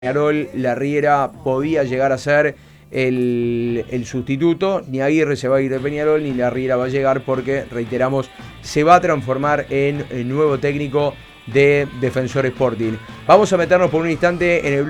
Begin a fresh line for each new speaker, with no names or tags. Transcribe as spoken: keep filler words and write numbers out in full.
Peñarol, la Riera podía llegar a ser el, el sustituto. Ni Aguirre se va a ir de Peñarol, ni la Riera va a llegar porque, reiteramos, se va a transformar en el nuevo técnico de Defensor Sporting. Vamos a meternos por un instante en el